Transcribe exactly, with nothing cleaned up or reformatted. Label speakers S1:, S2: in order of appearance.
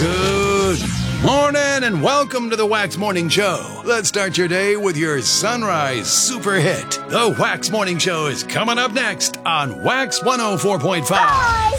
S1: Good morning and welcome to the Wax Morning Show. Let's start your day with your Sunrise Super Hit. The Wax Morning Show is coming up next on Wax one oh four point five.